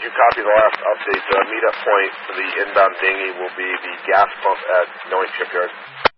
You copy the last update. The meetup point for the inbound dinghy will be the gas pump at Knowing Shipyard.